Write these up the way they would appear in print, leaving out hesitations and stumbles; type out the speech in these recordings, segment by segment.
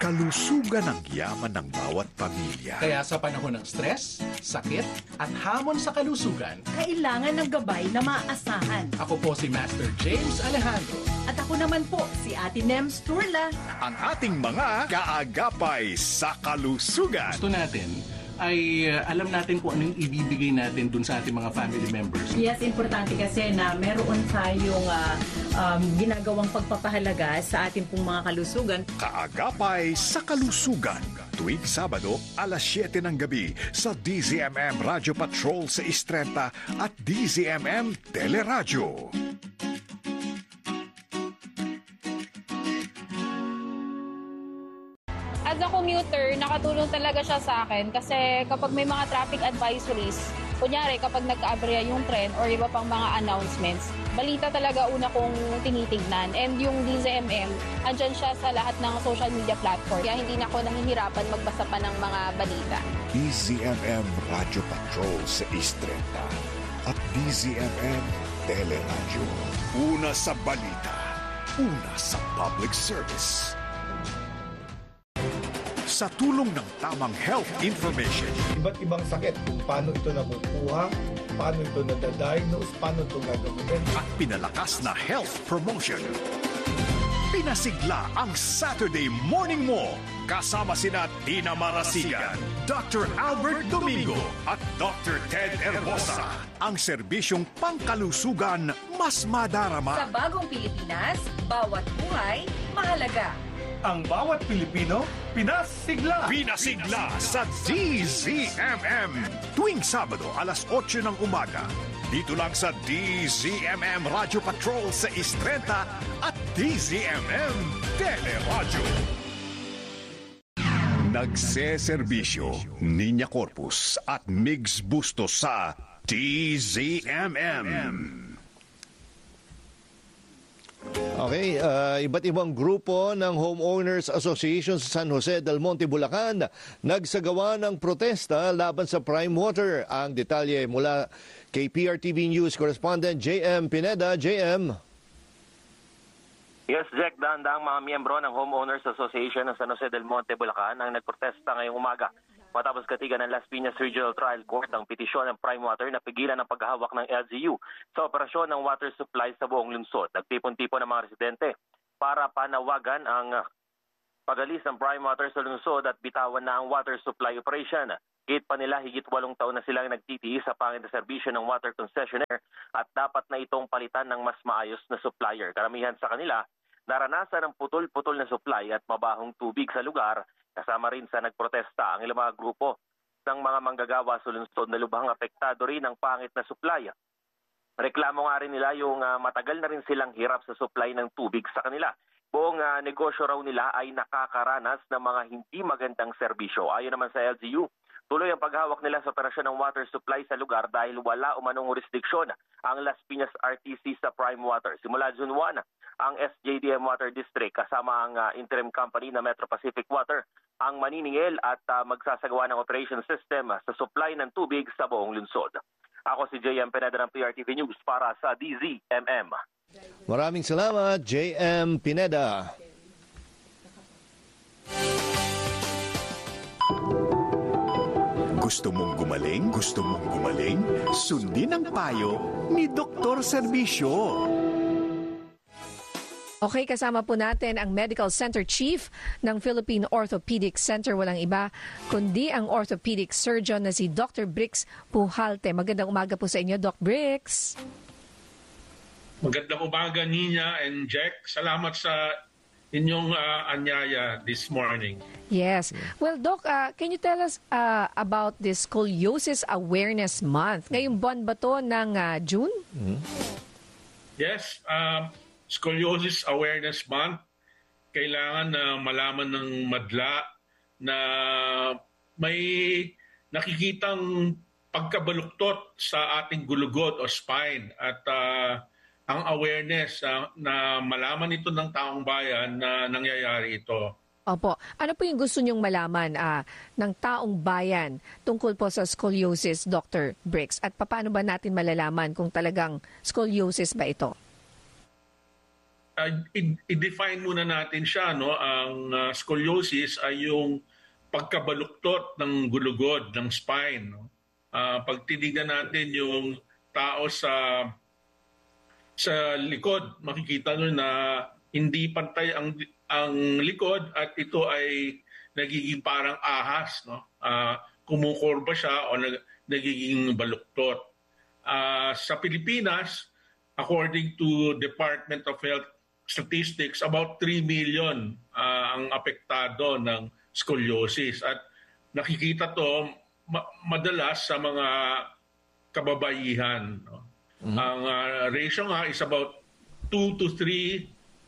kalusugan ang yaman ng bawat pamilya. Kaya sa panahon ng stress, sakit, at hamon sa kalusugan, kailangan ng gabay na maaasahan. ako po si Master James Alejandro. At ako naman po, si Ate Nems Turla. Ang ating mga kaagapay sa kalusugan. Gusto natin ay alam natin kung anong ibibigay natin dun sa ating mga family members. Yes, importante kasi na meron tayong ginagawang pagpapahalaga sa ating pong mga kalusugan. Kaagapay sa kalusugan. Tuwing Sabado, alas 7 ng gabi sa DZMM Radio Patrol sa Istrenta at DZMM Teleradyo. As a commuter, nakatulong talaga siya sa akin kasi kapag may mga traffic advisories, kunyari kapag nagka-aberya yung tren or iba pang mga announcements, balita talaga una kong tinitignan. And yung DZMM, andyan siya sa lahat ng social media platform. Kaya hindi na ako nahihirapan magbasa pa ng mga balita. DZMM Radio Patrol sa Istrenta at DZMM Teleradyo. Una sa balita, una sa public service. Sa tulong ng tamang health information, Iba't ibang sakit kung paano ito nakukuha, paano ito nadadiagnose, paano ito gagamitin. at pinalakas na health promotion. Pinasigla ang Saturday Morning Mo kasama sina Tina Marasigan, Dr. Albert Domingo at Dr. Ted Herbosa. Ang serbisyong pangkalusugan mas madarama. Sa bagong Pilipinas, bawat buhay mahalaga. Ang bawat Pilipino, pinasigla! Pinasigla sa DZMM. Tuwing Sabado, alas 8 ng umaga. Dito lang sa DZMM Radio Patrol sa Istrenta at DZMM Teleradyo. Nagseserbisyo, Niña Corpus at Migs Bustos sa DZMM. Okay, iba't ibang grupo ng Homeowners Association sa San Jose del Monte, Bulacan nagsagawa ng protesta laban sa prime water. Ang detalye mula kay PRTV News correspondent JM Pineda. JM. Yes, Jack, daang mga miyembro ng Homeowners Association ng San Jose del Monte, Bulacan ang nagprotesta ngayong umaga matapos katigan ng Las Piñas Regional Trial Court ang petisyon ng Prime Water na pigilan ang paghahawak ng LGU sa operasyon ng water supply sa buong lungsod. Nagtipon-tipon ng mga residente para panawagan ang pag-alis ng Prime Water sa lungsod at bitawan na ang water supply operation. Gate pa nila higit 8 taon na silang nagtitiis sa pangit na serbisyo ng water concessionaire at dapat na itong palitan ng mas maayos na supplier. Karamihan sa kanila naranasan ng putol-putol na supply at mabahong tubig sa lugar. Kasama rin sa nagprotesta ang ilang mga grupo ng mga manggagawa sa lungsod na lubhang apektado rin ng pangit na supply. Reklamo nga rin nila yung matagal na rin silang hirap sa supply ng tubig sa kanila. Buong negosyo raw nila ay nakakaranas ng mga hindi magandang serbisyo. Ayon naman sa LGU, tuloy ang paghawak nila sa operasyon ng water supply sa lugar dahil wala umanong jurisdiksyon ang Las Piñas RTC sa Prime Water. Simula June 1, ang SJDM Water District kasama ang interim company na Metro Pacific Water ang maniningil at magsasagawa ng operation system sa supply ng tubig sa buong lungsod. Ako si JM Pineda ng PRTV News para sa DZMM. Maraming salamat, JM Pineda. Gusto mong gumaling? Gusto mong gumaling? Sundin ang payo ni Dr. Serbisyo. Okay, kasama po natin ang Medical Center Chief ng Philippine Orthopedic Center. Walang iba kundi ang orthopedic surgeon na si Dr. Brix Pujalte. Magandang umaga po sa inyo, Doc Brix. Magandang umaga, Nina and Jack. Salamat sa inyong anyaya this morning. Yes. Well, Doc, can you tell us about this Scoliosis Awareness Month? Ngayong buwan ba to ng June? Yes, Scoliosis Awareness Month. Kailangan na malaman ng madla na may nakikitang pagkabaluktot sa ating gulugot o spine at ang awareness na malaman ito ng taong bayan na nangyayari ito. Opo. Ano po yung gusto nyong malaman ng taong bayan tungkol po sa scoliosis, Dr. Brix? At paano ba natin malalaman kung talagang scoliosis ba ito? i-define muna natin siya, no? Ang scoliosis ay yung pagkabaluktot ng gulugod ng spine, no? Pag tinignan natin yung tao sa likod, makikita nyo na hindi pantay ang likod at ito ay nagiging parang ahas, no? Kumukurba siya o nagiging baluktot. Sa Pilipinas, according to Department of Health Statistics, about 3 million ang apektado ng scoliosis. At nakikita to madalas sa mga kababaihan, no? Ang ratio nga is about 2 to 3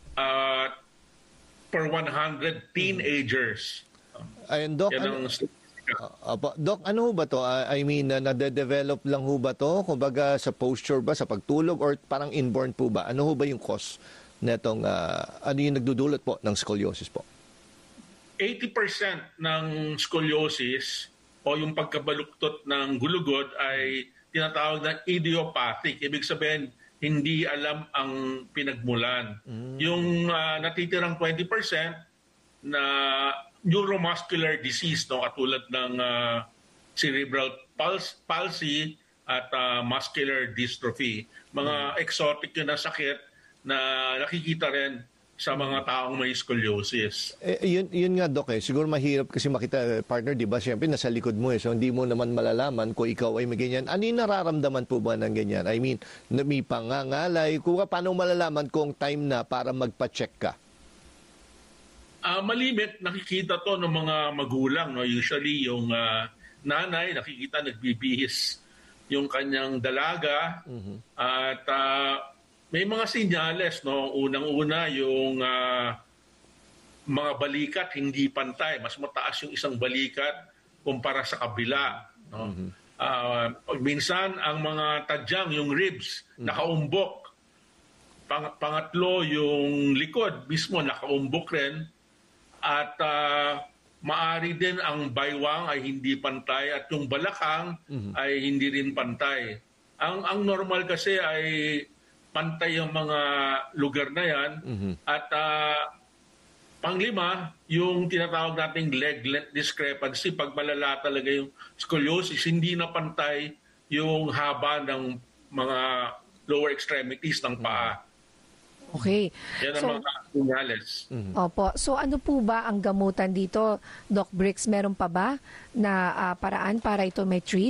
per 100 teenagers. Ayun, Doc, Doc, ano ho ba to? I mean, nade-develop lang ho ba to? Kumbaga sa posture ba, sa pagtulog, or parang inborn po ba? Ano ho ba yung cause netong, ano yung nagdudulot po ng scoliosis po? 80% ng scoliosis o yung pagkabaluktot ng gulugod ay tinatawag na idiopathic. Ibig sabihin, hindi alam ang pinagmulan. Yung natitirang 20% na neuromuscular disease, no, katulad ng cerebral palsy at muscular dystrophy. Mga exotic yun na sakit na nakikita rin sa mga taong may scoliosis. Yun nga, Doc, siguro mahirap kasi makita, partner, di ba? Siyempre, nasa likod mo, so hindi mo naman malalaman kung ikaw ay may ganyan. Ano yung nararamdaman po ba ng ganyan? I mean, may pangangalay. Paano malalaman kung time na para magpa-check ka? Malimit, nakikita to ng mga magulang. No? Usually, yung nanay, nakikita nagbibihis yung kanyang dalaga. At may mga sinyales, no? Unang-una yung mga balikat hindi pantay. Mas mataas yung isang balikat kumpara sa kabila, no? Minsan ang mga tadyang, yung ribs, nakaumbok. Pangatlo, yung likod mismo nakaumbok rin. At maari din ang baywang ay hindi pantay at yung balakang ay hindi rin pantay. Ang normal kasi ay pantay yung mga lugar na yan. At panglima, yung tinatawag nating leg length discrepancy. Pag malala talaga yung scoliosis, hindi na pantay yung haba ng mga lower extremities ng paa. Okay. Yan ang mga sinyales. Opo. So ano po ba ang gamutan dito, Doc Brix? Meron pa ba na paraan para ito may treat?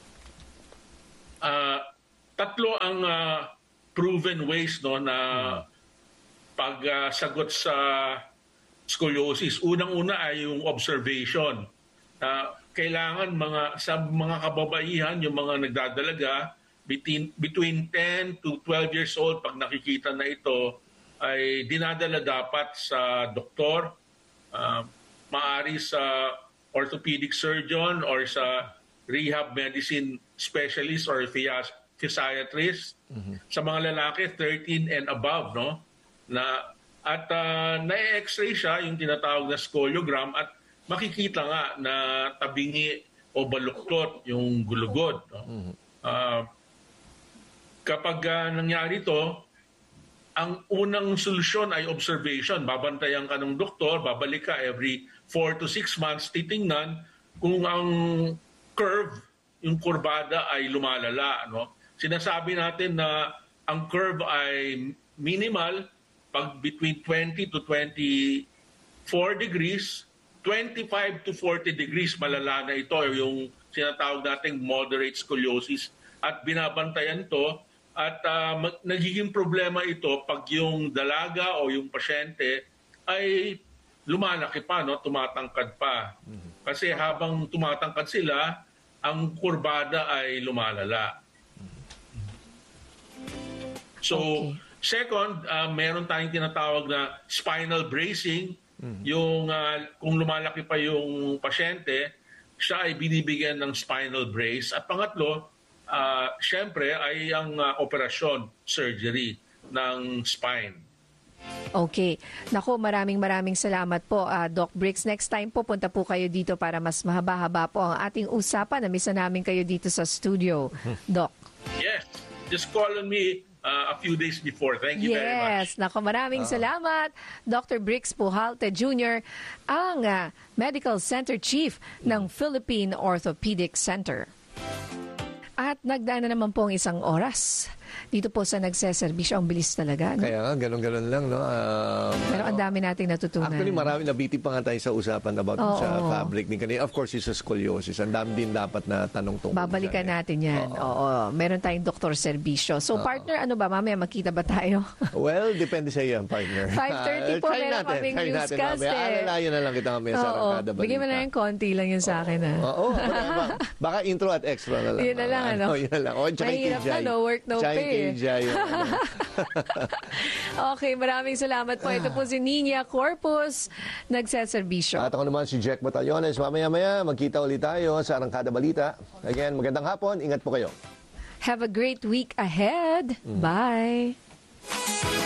Tatlo ang proven ways, no, na pagsagot sa scoliosis. Unang-una ay yung observation. Kailangan sa mga kababaihan, yung mga nagdadalaga, between 10 to 12 years old, pag nakikita na ito, ay dinadala dapat sa doktor, maari sa orthopedic surgeon or sa rehab medicine specialist or physiatrist. Sa mga lalaki, 13 and above, no? At na-x-ray siya, yung tinatawag na scoliogram, at makikita nga na tabingi o baluktot yung gulugod, no? Kapag nangyari to, ang unang solusyon ay observation. Babantayan ka ng doktor, babalik ka every 4 to 6 months, titingnan kung ang curve, yung kurbada ay lumalala, no? Sinasabi natin na ang curve ay minimal pag between 20 to 24 degrees, 25 to 40 degrees malala na ito, yung sinatawag nating moderate scoliosis, at binabantayan to. At nagiging problema ito pag yung dalaga o yung pasyente ay lumalaki pa, no? Tumatangkad pa. Kasi habang tumatangkad sila, ang kurbada ay lumalala. So, second, meron tayong tinatawag na spinal bracing. Yung kung lumalaki pa yung pasyente, siya ay binibigyan ng spinal brace. At pangatlo, syempre ay ang operasyon, surgery ng spine. Okay. Naku, maraming salamat po, Doc Brix. Next time po, punta po kayo dito para mas mahaba-haba po ang ating usapan. Namisa namin kayo dito sa studio, Doc. Yes. Just call on me a few days before. Thank you very much. Yes, nako, maraming salamat. Dr. Brix Pujalte Jr., ang Medical Center Chief ng Philippine Orthopedic Center. At nagdaan na naman po ang 1 oras dito po sa nagseserbisyo. Ang bilis talaga. No? Kaya nga, ganun-ganun lang. No? Pero ang dami nating natutunan. Actually, marami nabiti pa nga tayo sa usapan about sa fabric ni kanina. Of course, is sa scoliosis. Ang dami din dapat na tanong tungkol. Babalikan natin yan. Oo. Meron tayong doktor serbisyo. So, partner, ano ba? Mamaya magkita ba tayo? Well, depende sa iyo, partner. 5:30 po, meron kaming newscast. Alalayan na lang kita mamaya sa Arangkada Balita. Bigyan mo na yung konti lang yun sa akin. Oo. Baka intro at extra na lang. Yun na lang, ano? Yun na lang. O, mahirap na, no work, no pay. Okay, maraming salamat po. Ito po si Nina Corpus, nagseserbisyo. At ako naman si Jack Batallones. Mamaya-maya, magkita ulit tayo sa Arangkada Balita. Again, magandang hapon. Ingat po kayo. Have a great week ahead. Bye.